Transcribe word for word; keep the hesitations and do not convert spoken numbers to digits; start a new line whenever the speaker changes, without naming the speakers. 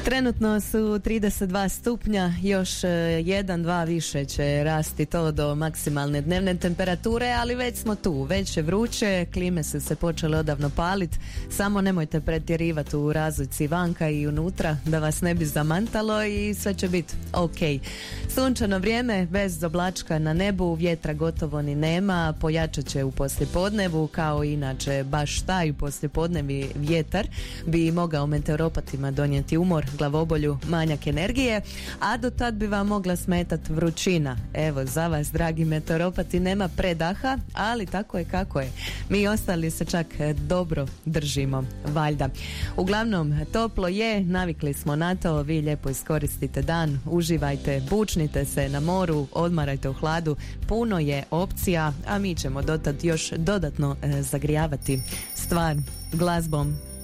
Trenutno su trideset dva stupnja, još jedan dva više će rasti to do maksimalne dnevne temperature, ali već smo tu, već je vruće, klime su se počele odavno paliti, samo nemojte pretjerivati u razlici vanka i unutra da vas ne bi zamantalo i sve će biti ok. Sunčano vrijeme, bez oblačka na nebu, vjetra gotovo ni nema, pojačat će u poslijepodnevu, kao inače baš taj poslijepodnevi vjetar bi mogao meteoropatima donijeti umor, glavobolju, manjak energije, a do tad bi vam mogla smetati vrućina. Evo, za vas, dragi meteoropati, nema predaha, ali tako je kako je. Mi ostali se čak dobro držimo, valjda. Uglavnom, toplo je, navikli smo na to, vi lijepo iskoristite dan, uživajte, bučnite se na moru, odmarajte u hladu, puno je opcija, a mi ćemo dotad još dodatno e, zagrijavati stvar glazbom.